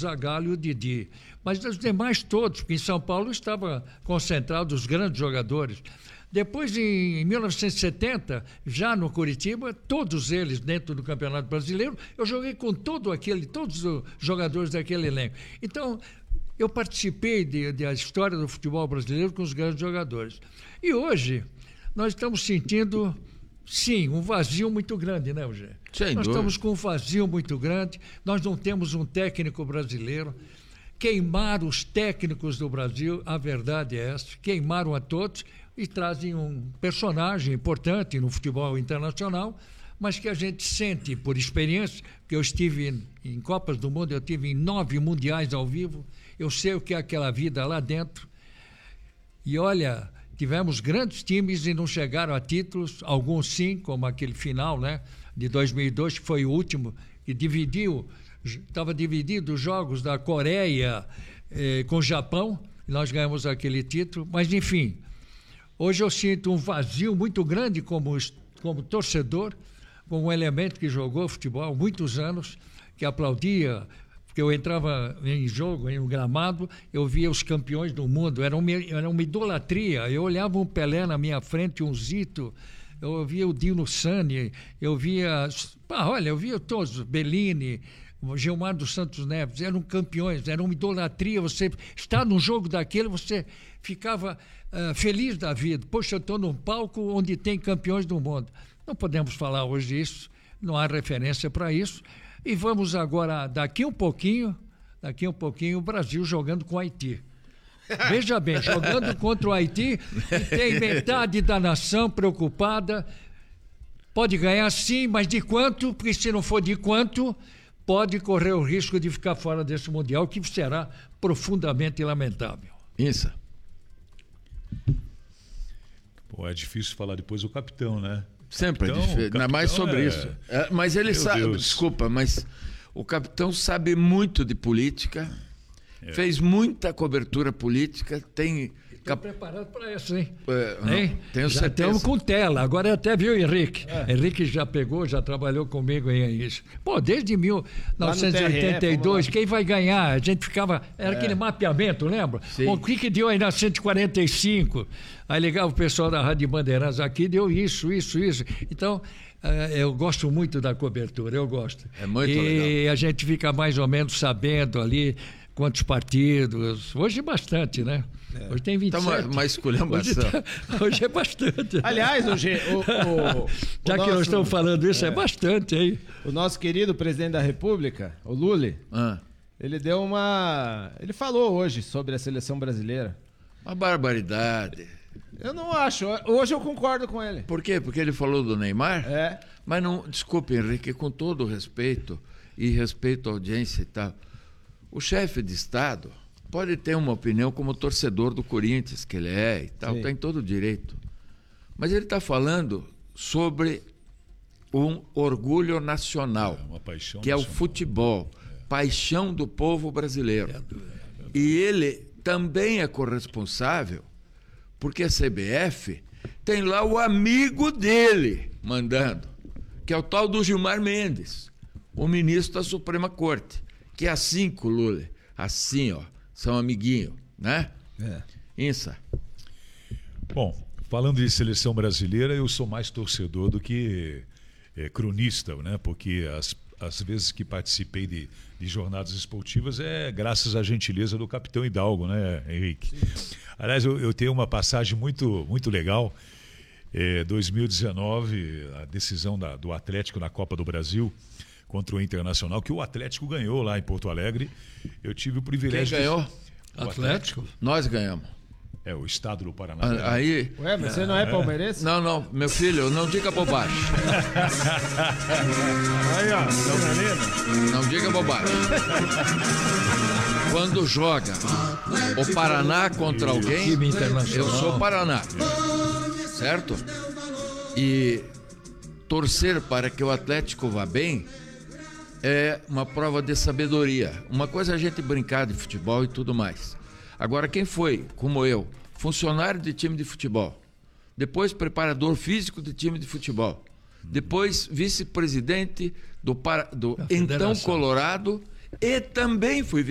Zagallo e o Didi. Mas os demais todos, porque em São Paulo estava concentrado os grandes jogadores. Depois, em 1970, já no Coritiba, todos eles dentro do Campeonato Brasileiro, eu joguei com todos os jogadores daquele elenco. Então, eu participei da história do futebol brasileiro com os grandes jogadores. E hoje, nós estamos sentindo, sim, um vazio muito grande, né, Eugênio? Nós estamos com um vazio muito grande, nós não temos um técnico brasileiro. Queimaram os técnicos do Brasil, a verdade é essa, queimaram a todos e trazem um personagem importante no futebol internacional, mas que a gente sente por experiência, que eu estive em Copas do Mundo, eu estive em 9 mundiais ao vivo, eu sei o que é aquela vida lá dentro. E olha, tivemos grandes times e não chegaram a títulos, alguns sim, como aquele final, né, de 2002, que foi o último, que estava dividido os jogos da Coreia com o Japão, e nós ganhamos aquele título, mas enfim, hoje eu sinto um vazio muito grande como torcedor, como um elemento que jogou futebol há muitos anos, que aplaudia, porque eu entrava em jogo, em um gramado, eu via os campeões do mundo, era uma idolatria, eu olhava um Pelé na minha frente, um Zito, eu via o Dino Sani, eu via todos, Bellini, Gilmar dos Santos Neves, eram campeões, era uma idolatria, você está no jogo daquele, você ficava feliz da vida. Poxa, eu estou num palco onde tem campeões do mundo. Não podemos falar hoje isso, não há referência para isso. E vamos agora, daqui um pouquinho, o Brasil jogando com o Haiti. Veja bem, jogando contra o Haiti, e tem metade da nação preocupada. Pode ganhar sim, mas de quanto? Porque se não for de quanto, pode correr o risco de ficar fora desse Mundial, que será profundamente lamentável. Isso. Pô, é difícil falar depois do capitão, né? Sempre é difícil, ainda mais sobre isso. Mas ele sabe, desculpa, mas o capitão sabe muito de política, fez muita cobertura política, tem... Estou preparado para isso, hein? Tenho já certeza. Estamos com tela. Agora eu até vi o Henrique. Henrique já trabalhou comigo em isso. Pô, desde 1982, quem vai ganhar? A gente ficava... Era aquele mapeamento, lembra? Sim. O que deu aí na 145? Aí ligava o pessoal da Rádio Bandeirantes aqui, deu isso. Então, eu gosto muito da cobertura, eu gosto. É muito legal. E a gente fica mais ou menos sabendo ali quantos partidos. Hoje é bastante, né? Hoje tem 27. Tá uma esculhambação. Hoje é bastante. Aliás, já que nós estamos falando isso, é bastante, hein? O nosso querido presidente da República, o Lula, ele falou hoje sobre a seleção brasileira. Uma barbaridade. Eu não acho. Hoje eu concordo com ele. Por quê? Porque ele falou do Neymar? É. Mas não, desculpe, Henrique, com todo o respeito e respeito à audiência e tal, o chefe de Estado pode ter uma opinião como torcedor do Corinthians, que ele é e tal, tem todo o direito. Mas ele está falando sobre um orgulho nacional, uma paixão que nacional. É o futebol, paixão do povo brasileiro. E ele também é corresponsável, porque a CBF tem lá o amigo dele mandando, que é o tal do Gilmar Mendes, o ministro da Suprema Corte, que é assim com o Lula, assim, ó, são amiguinho, né? Insa. Bom, falando de seleção brasileira, eu sou mais torcedor do que cronista, né? Porque as vezes que participei de jornadas esportivas é graças à gentileza do capitão Hidalgo, né, Henrique? Sim. Aliás, eu tenho uma passagem muito, muito legal. 2019, a decisão do Atlético na Copa do Brasil contra o Internacional, que o Atlético ganhou lá em Porto Alegre. Eu tive o privilégio... Quem ganhou? O Atlético? Nós ganhamos. O estado do Paraná. Aí... Ué, mas você não é palmeirense? Não, meu filho, não diga bobagem. Aí, ó, não diga bobagem. Quando joga o Paraná contra alguém, eu sou Paraná. Certo? E torcer para que o Atlético vá bem é uma prova de sabedoria. Uma coisa é a gente brincar de futebol e tudo mais. Agora, quem foi, como eu, funcionário de time de futebol, depois preparador físico de time de futebol, depois vice-presidente do então Colorado, e também fui